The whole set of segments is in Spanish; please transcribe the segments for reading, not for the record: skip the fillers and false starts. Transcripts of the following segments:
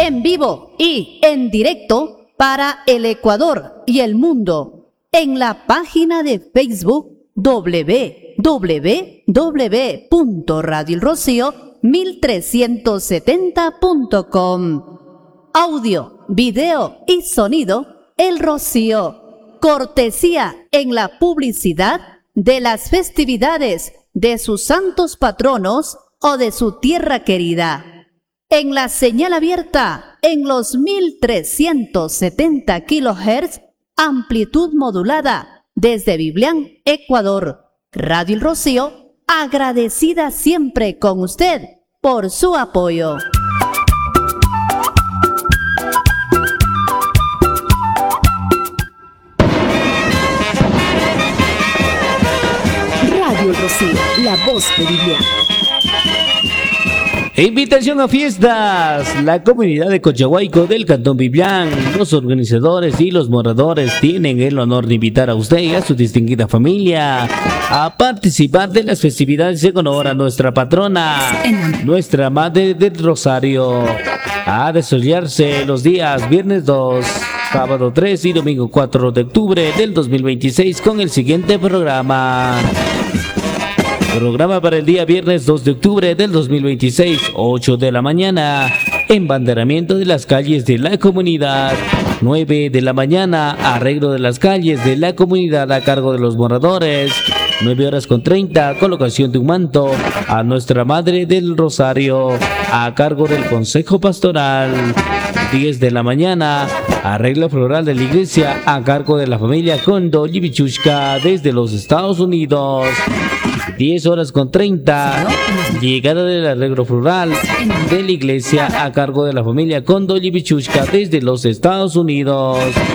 en vivo y en directo para el Ecuador y el mundo en la página de Facebook www.radioelrocío1370.com. Audio, video y sonido El Rocío. Cortesía en la publicidad de las festividades de sus santos patronos o de su tierra querida. En la señal abierta en los 1370 kHz, amplitud modulada desde Biblián, Ecuador. Radio El Rocío, agradecida siempre con usted por su apoyo. Radio El Rocío, la voz de Biblián. Invitación a fiestas. La comunidad de Cochahuayco del Cantón Biblián, los organizadores y los moradores tienen el honor de invitar a usted y a su distinguida familia a participar de las festividades en honor a nuestra patrona, nuestra Madre del Rosario, a desarrollarse los días viernes 2, sábado 3 y domingo 4 de octubre del 2026 con el siguiente programa. Programa para el día viernes 2 de octubre del 2026, 8 de la mañana, embanderamiento de las calles de la comunidad. 9 de la mañana, arreglo de las calles de la comunidad a cargo de los moradores. 9:30, colocación de un manto a nuestra Madre del Rosario a cargo del Consejo Pastoral. 10 de la mañana, arreglo floral de la iglesia a cargo de la familia Kondo Libichushka desde los Estados Unidos. 10:30, llegada del arreglo floral de la iglesia a cargo de la familia Kondo Libichushka desde los Estados Unidos.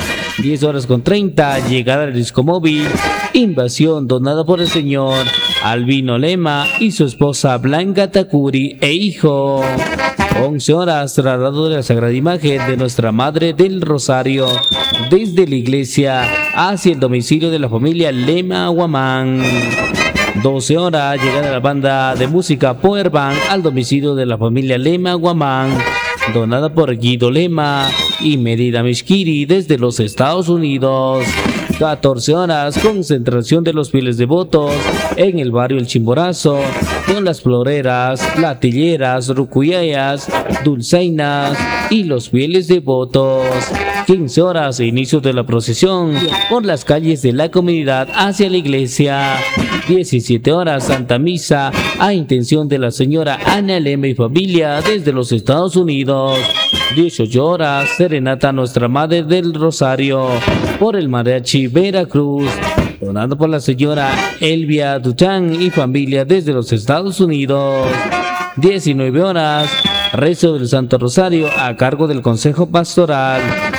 10:30, llegada del disco móvil Invasión, donada por el señor Albino Lema y su esposa Blanca Takuri e hijo. 11 horas, traslado de la Sagrada Imagen de nuestra Madre del Rosario desde la iglesia hacia el domicilio de la familia Lema Guamán. 12 horas, llegada la banda de música Power Band al domicilio de la familia Lema Guamán, donada por Guido Lema y Merida Mishkiri desde los Estados Unidos. 14 horas, concentración de los fieles devotos en el barrio El Chimborazo, con las floreras, latilleras, rucuyayas, dulzainas y los fieles devotos. 15 horas, inicio de la procesión por las calles de la comunidad hacia la iglesia. 17 horas, Santa Misa a intención de la señora Ana Lema y familia desde los Estados Unidos. 18 horas, serenata a nuestra Madre del Rosario por el Mariachi Veracruz, donado por la señora Elvia Duchan y familia desde los Estados Unidos. 19 horas, rezo del Santo Rosario a cargo del Consejo Pastoral.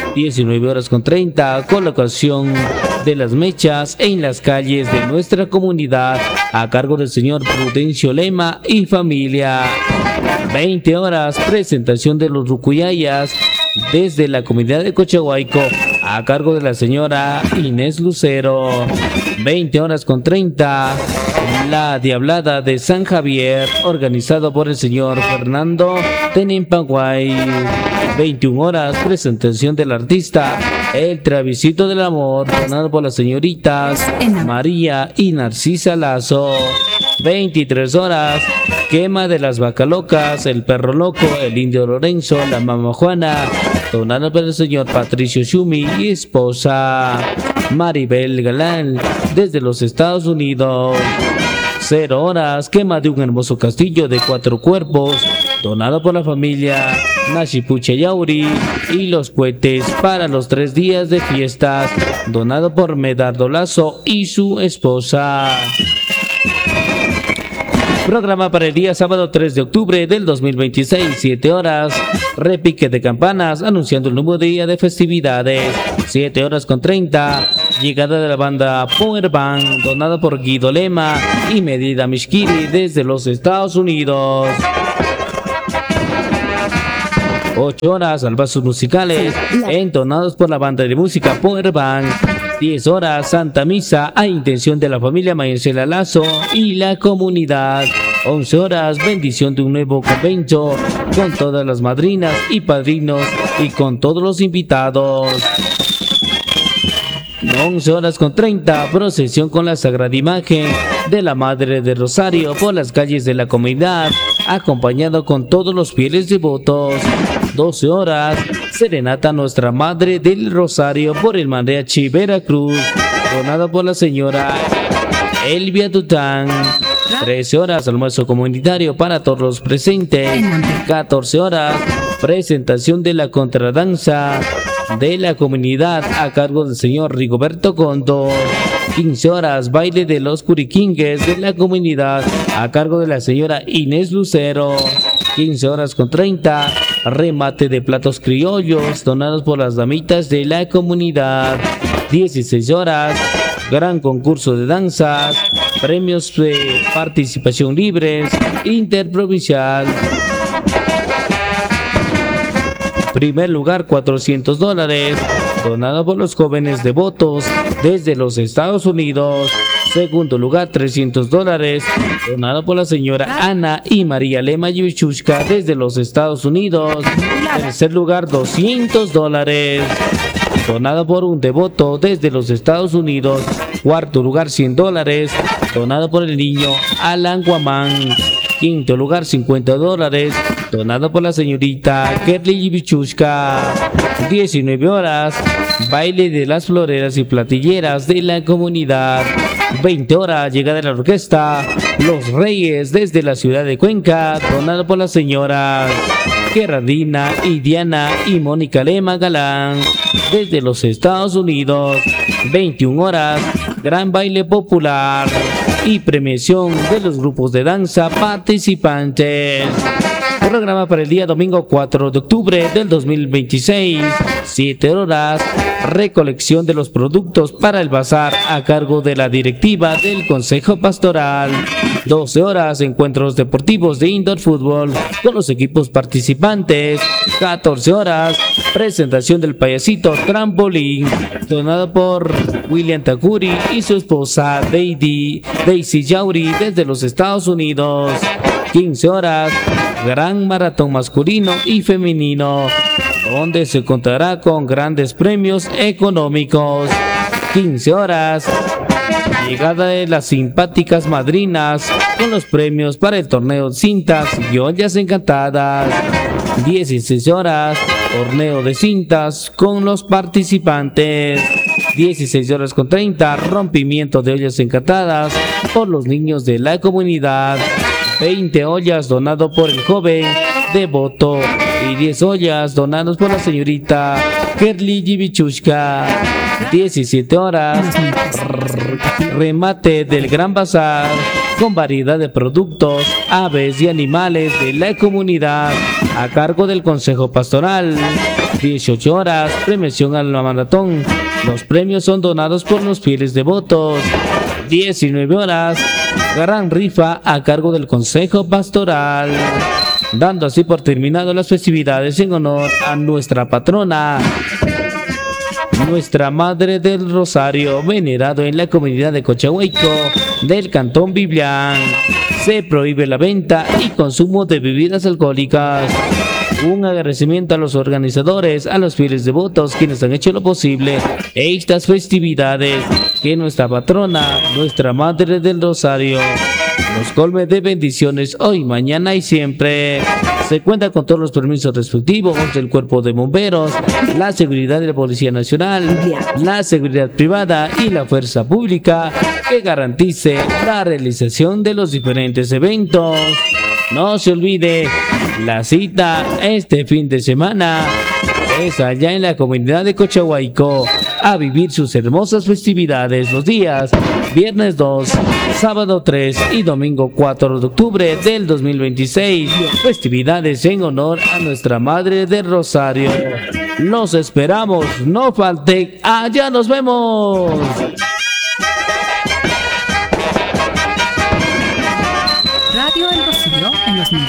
19:30, colocación de las mechas en las calles de nuestra comunidad a cargo del señor Prudencio Lema y familia. 20 horas, presentación de los rucuyayas desde la comunidad de Cochahuayco a cargo de la señora Inés Lucero. 20:30, la Diablada de San Javier, organizado por el señor Fernando Tenempaguay. 21 horas, presentación del artista El Travisito del Amor, donado por las señoritas María y Narcisa Lazo. 23 horas, quema de las vacas locas, el perro loco, el indio Lorenzo, la mamá Juana, donado por el señor Patricio Shumi y esposa Maribel Galán desde los Estados Unidos. 0 horas, quema de un hermoso castillo de 4 cuerpos, donado por la familia Nashipuche Yauri y los cohetes para los 3 días de fiestas, donado por Medardo Lazo y su esposa. Programa para el día sábado 3 de octubre del 2026, 7 horas, repique de campanas anunciando el nuevo día de festividades. 7:30, llegada de la banda Power Band, donada por Guido Lema y Merida Mishkiri desde los Estados Unidos. 8 horas, albazos musicales entonados por la banda de música Power Band. 10 horas, Santa Misa a intención de la familia Mayercela Lazo y la comunidad. 11 horas, bendición de un nuevo convento con todas las madrinas y padrinos y con todos los invitados. 11 horas con 30, procesión con la Sagrada Imagen de la Madre del Rosario por las calles de la comunidad, acompañado con todos los fieles devotos. 12 horas, serenata a Nuestra Madre del Rosario por el Mariachi Veracruz, donado por la señora Elvia Dután. 13 horas, almuerzo comunitario para todos los presentes. 14 horas, presentación de la contradanza de la comunidad a cargo del señor Rigoberto Condo. 15 horas, baile de los curiquingues de la comunidad a cargo de la señora Inés Lucero. 15 horas con 30, remate de platos criollos donados por las damitas de la comunidad. 16 horas, gran concurso de danzas, premios de participación libres, interprovincial. Primer lugar, $400, donado por los jóvenes devotos desde los Estados Unidos. Segundo lugar, $300, donado por la señora Ana y María Lema Yuchushka desde los Estados Unidos. Tercer lugar, $200, donado por un devoto desde los Estados Unidos. Cuarto lugar, $100, donado por el niño Alan Guamán. Quinto lugar, $50, donado por la señorita Kerly Bichushka. 19 horas, baile de las floreras y platilleras de la comunidad. 20 horas, llegada de la orquesta Los Reyes desde la ciudad de Cuenca, donado por las señoras Gerardina y Diana y Mónica Lema Galán desde los Estados Unidos. 21 horas, gran baile popular y premiación de los grupos de danza participantes. Programa para el día domingo 4 de octubre del 2026, 7 horas, recolección de los productos para el bazar a cargo de la directiva del Consejo Pastoral. 12 horas, encuentros deportivos de indoor fútbol con los equipos participantes. 14 horas, presentación del payasito trampolín, donado por William Takuri y su esposa Daisy Yauri desde los Estados Unidos. 15 horas, gran maratón masculino y femenino, donde se contará con grandes premios económicos. 15 horas, llegada de las simpáticas madrinas con los premios para el torneo cintas y ollas encantadas. 16 horas, torneo de cintas con los participantes. 16 horas con 30, rompimiento de ollas encantadas por los niños de la comunidad. 20 ollas donado por el joven devoto y 10 ollas donados por la señorita Kerly Yibichushka. 17 horas, remate del gran bazar con variedad de productos, aves y animales de la comunidad a cargo del Consejo Pastoral. 18 horas, premiación a la maratón. Los premios son donados por los fieles devotos. 19 horas, gran rifa a cargo del Consejo Pastoral, dando así por terminado las festividades en honor a nuestra patrona, Nuestra Madre del Rosario, venerado en la comunidad de Cochahuayco del Cantón Biblián. Se prohíbe la venta y consumo de bebidas alcohólicas. Un agradecimiento a los organizadores, a los fieles devotos quienes han hecho lo posible estas festividades. Que nuestra patrona, Nuestra Madre del Rosario, nos colme de bendiciones hoy, mañana y siempre. Se cuenta con todos los permisos respectivos del Cuerpo de Bomberos, la seguridad de la Policía Nacional, la seguridad privada y la fuerza pública que garantice la realización de los diferentes eventos. No se olvide, la cita este fin de semana es allá en la comunidad de Cochahuayco a vivir sus hermosas festividades los días viernes 2, sábado 3 y domingo 4 de octubre del 2026. Festividades en honor a Nuestra Madre del Rosario. Los esperamos, no falten, allá nos vemos.